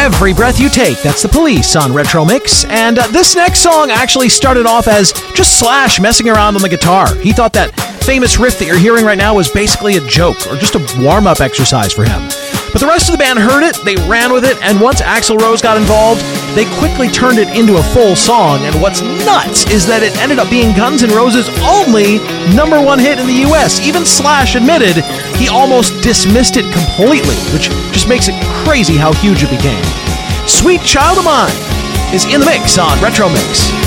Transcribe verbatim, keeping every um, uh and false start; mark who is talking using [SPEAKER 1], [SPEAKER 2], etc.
[SPEAKER 1] Every Breath You Take. That's The Police on Retro Mix. And uh, this next song actually started off as just Slash messing around on the guitar. He thought that famous riff that you're hearing right now was basically a joke or just a warm-up exercise for him. But the rest of the band heard it, they ran with it, and once Axl Rose got involved, they quickly turned it into a full song. And what's nuts is that it ended up being Guns N' Roses' only number one hit in the U S. Even Slash admitted he almost dismissed it completely, which just makes it crazy how huge it became. Sweet Child of Mine is in the mix on Retro Mix.